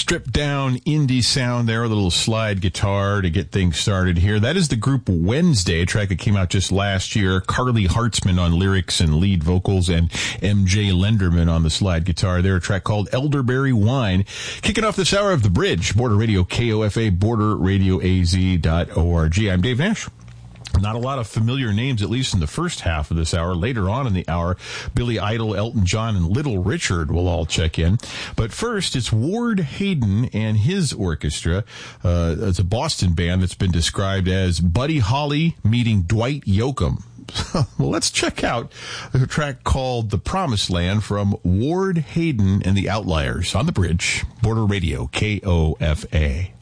stripped down indie sound there, a little slide guitar to get things started here. That is the group Wednesday, a track that came out just last year. Carly Hartzman on lyrics and lead vocals, and MJ Lenderman on the slide guitar. They're a track called Elderberry Wine. Kicking off this hour of The Bridge, Border Radio KOFA, borderradioaz.org. I'm Dave Nash. Not a lot of familiar names, at least in the first half of this hour. Later on in the hour, Billy Idol, Elton John, and Little Richard will all check in. But first, it's Ward Hayden and his orchestra. It's a Boston band that's been described as Buddy Holly meeting Dwight Yoakam. Well, let's check out a track called The Promised Land from Ward Hayden and the Outliers on The Bridge, Border Radio, KOFA.